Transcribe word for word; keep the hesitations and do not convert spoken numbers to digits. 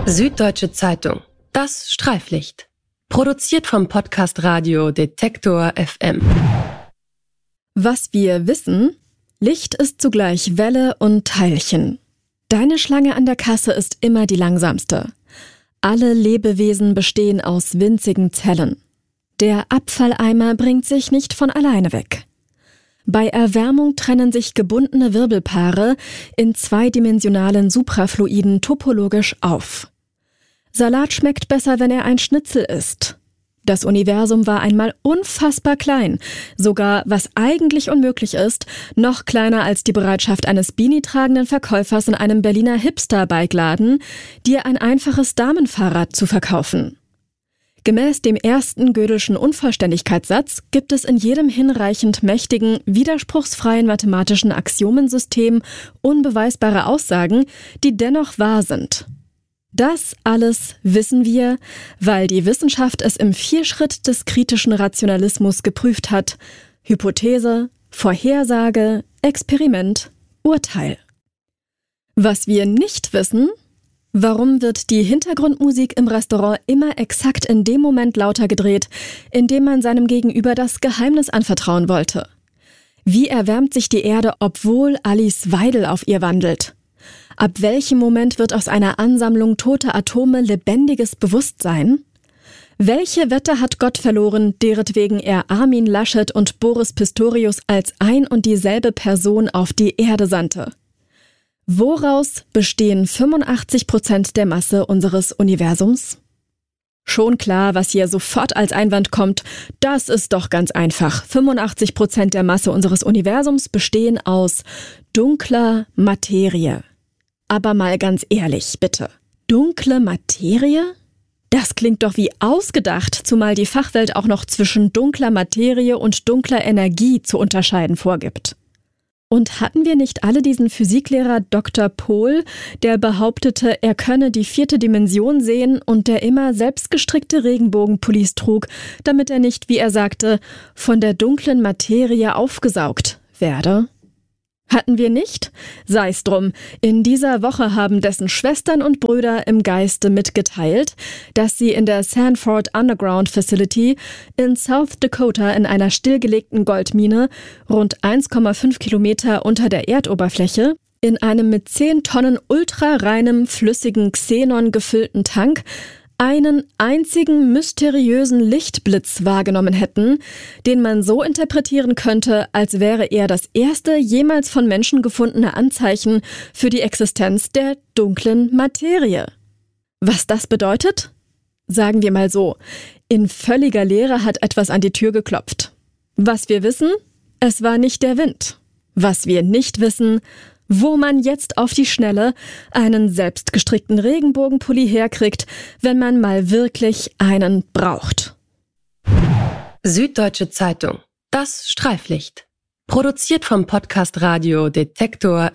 Süddeutsche Zeitung. Das Streiflicht. Produziert vom Podcast Radio Detektor F M. Was wir wissen: Licht ist zugleich Welle und Teilchen. Deine Schlange an der Kasse ist immer die langsamste. Alle Lebewesen bestehen aus winzigen Zellen. Der Abfalleimer bringt sich nicht von alleine weg. Bei Erwärmung trennen sich gebundene Wirbelpaare in zweidimensionalen Suprafluiden topologisch auf. Salat schmeckt besser, wenn er ein Schnitzel ist. Das Universum war einmal unfassbar klein, sogar, was eigentlich unmöglich ist, noch kleiner als die Bereitschaft eines Beanie-tragenden Verkäufers in einem Berliner Hipster-Bike-Laden, dir ein einfaches Damenfahrrad zu verkaufen. Gemäß dem ersten Gödelschen Unvollständigkeitssatz gibt es in jedem hinreichend mächtigen, widerspruchsfreien mathematischen Axiomensystem unbeweisbare Aussagen, die dennoch wahr sind. Das alles wissen wir, weil die Wissenschaft es im Vierschritt des kritischen Rationalismus geprüft hat: Hypothese, Vorhersage, Experiment, Urteil. Was wir nicht wissen: Warum wird die Hintergrundmusik im Restaurant immer exakt in dem Moment lauter gedreht, in dem man seinem Gegenüber das Geheimnis anvertrauen wollte? Wie erwärmt sich die Erde, obwohl Alice Weidel auf ihr wandelt? Ab welchem Moment wird aus einer Ansammlung toter Atome lebendiges Bewusstsein? Welche Wette hat Gott verloren, deretwegen er Armin Laschet und Boris Pistorius als ein und dieselbe Person auf die Erde sandte? Woraus bestehen fünfundachtzig Prozent der Masse unseres Universums? Schon klar, was hier sofort als Einwand kommt: Das ist doch ganz einfach. fünfundachtzig Prozent der Masse unseres Universums bestehen aus dunkler Materie. Aber mal ganz ehrlich, bitte. Dunkle Materie? Das klingt doch wie ausgedacht, zumal die Fachwelt auch noch zwischen dunkler Materie und dunkler Energie zu unterscheiden vorgibt. Und hatten wir nicht alle diesen Physiklehrer Doktor Pohl, der behauptete, er könne die vierte Dimension sehen und der immer selbstgestrickte Regenbogenpullis trug, damit er nicht, wie er sagte, von der dunklen Materie aufgesaugt werde? Hatten wir nicht? Sei's drum. In dieser Woche haben dessen Schwestern und Brüder im Geiste mitgeteilt, dass sie in der Sanford Underground Facility in South Dakota in einer stillgelegten Goldmine, rund eins Komma fünf Kilometer unter der Erdoberfläche, in einem mit zehn Tonnen ultrareinem, flüssigen Xenon gefüllten Tank einen einzigen mysteriösen Lichtblitz wahrgenommen hätten, den man so interpretieren könnte, als wäre er das erste jemals von Menschen gefundene Anzeichen für die Existenz der dunklen Materie. Was das bedeutet? Sagen wir mal so: In völliger Leere hat etwas an die Tür geklopft. Was wir wissen? Es war nicht der Wind. Was wir nicht wissen: Wo man jetzt auf die Schnelle einen selbstgestrickten Regenbogenpulli herkriegt, wenn man mal wirklich einen braucht. Süddeutsche Zeitung. Das Streiflicht. Produziert vom Podcast Radio Detektor